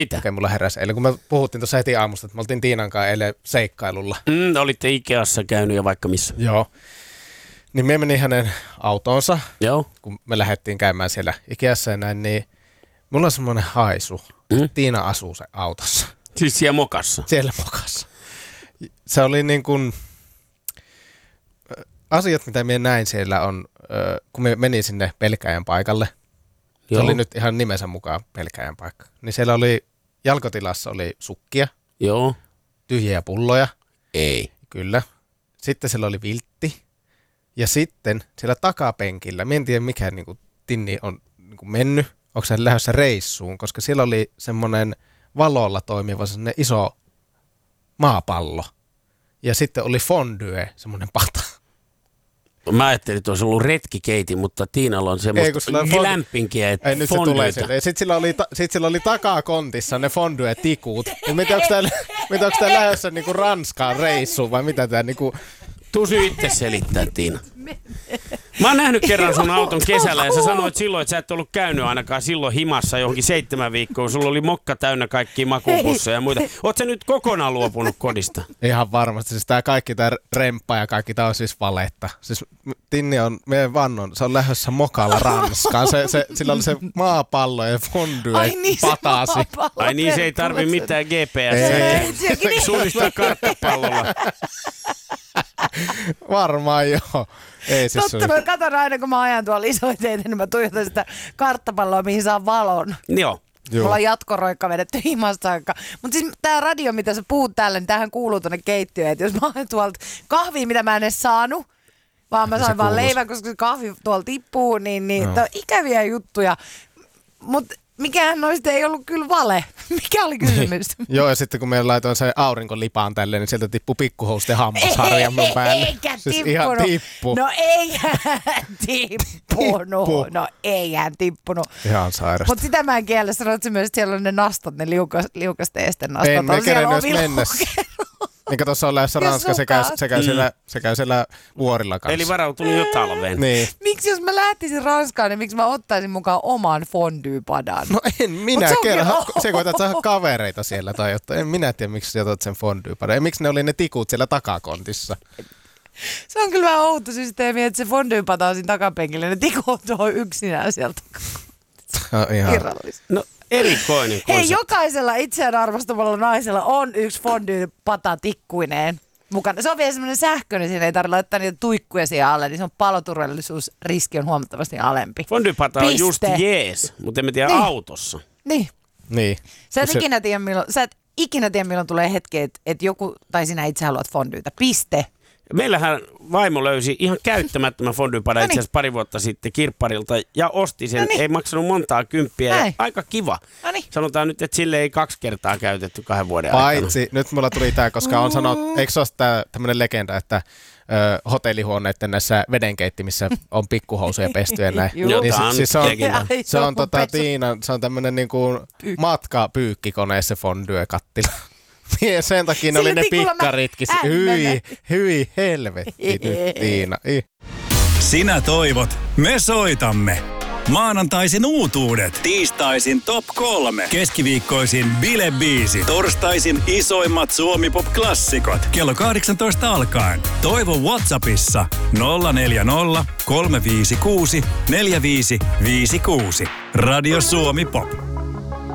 Okei, mulla heräsi eilen, kun me puhuttiin tuossa heti aamusta, että me oltiin Tiinan kanssa eilen seikkailulla. Olitte Ikeassa käynyt ja vaikka missä. Joo. Niin me menin hänen autoonsa, Joo. kun me lähdettiin käymään siellä Ikeassa ja näin, niin mulla on semmoinen haisu. Tiina asuu se autossa. Siis siellä mokassa? Siellä mokassa. Se oli niin kuin, asiat mitä minä näin siellä on, kun me menin sinne pelkääjän paikalle. Se oli nyt ihan nimensä mukaan pelkääjän paikka. Niin siellä oli, jalkotilassa oli sukkia. Joo. Tyhjiä pulloja. Ei. Kyllä. Sitten siellä oli viltti. Ja sitten siellä takapenkillä, en tiedä mikä niin kuin, Tinni on niin kuin mennyt, onko se lähdössä reissuun, koska siellä oli semmoinen valolla toimiva semmoinen iso maapallo. Ja sitten oli fondue, semmoinen pata. Mä ajattelin, että olisi ollut retkikeiti, mutta Tiinalla on semmoista lämpinkiä, että ei, nyt se tulee sieltä. Ja sitten sillä oli takakontissa ne fondue-tikut. Mitä onko tää lähdössä niinku Ranskaan reissuun vai mitä tää niinku... Tuu itse selittää, Tiina. Mä oon nähnyt kerran sun auton kesällä ja sä sanoit silloin, että sä et ollut käynyt ainakaan silloin himassa johonkin 7 viikkoa. Sulla oli mokka täynnä kaikkia makupusseja ja muita. Oot sä nyt kokonaan luopunut kodista? Ihan varmasti. Siis tää kaikki tää remppa ja kaikki tää on siis valetta. Siis Tinni on, meidän vannon, se on lähdössä mokalla Ranskaan. Sillä oli se maapallo ja fondue patasi. Ai niin, se ei tarvi mitään GPS. Suunnistaa karttapallolla. Varmaan joo. Ei siis totta, mä katson aina, kun mä ajan tuolla isoiteitä, niin mä tuijotan sitä karttapalloa, mihin saa valon. Joo. Mulla on jatkoroikka vedetty himasta aikaa. Mutta siis tää radio, mitä sä puhut täällä, niin tämähän kuuluu tonne keittiöön. Että jos mä ajan tuolta kahvia, mitä mä en edes saanut, vaan mä sain vaan leivän, koska se kahvi tuolla tippuu, niin no. Ikäviä juttuja. Mutta mikään noista ei ollut kyllä vale. Mikä oli kysymys? Joo, ja sitten kun me laitoin se aurinkolipaan tälleen, niin sieltä tippui pikkuhousten hammasharja mun päälle. Eikä siis tippunut. Ihan tippu. No eihän tippunut. No eihän tippunut. Ihan sairasta. Mutta sitä mä en kiellä. Sanoit myös, että siellä on ne nastat, ne liukasteesten nastat. En, ne kerennyt jos mennessä. Niin kato, se on lähdössä Ranska, se käy siellä vuorilla kanssa. Eli varautunut jo talveen. Niin. Miksi jos mä lähtisin Ranskaan, niin miksi mä ottaisin mukaan oman fondue-padan? No en minä kerran. Se koetat saada kavereita siellä tai jotain. En minä tiedä, miksi sä otat sen fondue-padan. Ja miksi ne oli ne tikut siellä takakontissa? Se on kyllä vähän outo systeemi, että se fondue-pata on siinä takapenkillä. Ne tikut on yksinään sieltä takakontissa. No erikoinen konsepti. Hei, jokaisella itseään arvostamalla naisella on yksi fondue-pata tikkuineen mukana. Se on vielä semmoinen sähköinen, siinä ei tarvitse laittaa niitä tuikkuja siihen alle, niin se on paloturvallisuusriski on huomattavasti alempi. Fondue-pata on just jees, mutta en tiedä autossa. Niin. Sä et ikinä tiedä, milloin tulee hetki, että joku, tai sinä itse haluat fondyytä. Piste. Meillähän vaimo löysi ihan käyttämättömän fondue-padan itse asiassa pari vuotta sitten kirpparilta ja osti sen. Ei maksanut montaa kymppiä. Aika kiva. Sanotaan nyt, että sille ei 2 kertaa käytetty 2 vuoden aikana. Paitsi, nyt mulla tuli tää, koska on sanottu, eikö se ole tämmönen legenda, että hotellihuoneiden näissä vedenkeittimissä on pikkuhousuja pesty ja näin. Niin, se on Tiina, se on tämmönen niinku matkapyykkikone se fondue-kattila. Sen takia ne oli ne pikkaritkin. Hyi helvetti nyt, Tiina. Sinä toivot, me soitamme. Maanantaisin uutuudet, tiistaisin top 3, keskiviikkoisin bilebiisi, torstaisin isoimmat Suomi-pop-klassikot. Kello 18 alkaen. Toivo WhatsAppissa 040 356 4556. Radio Suomi Pop.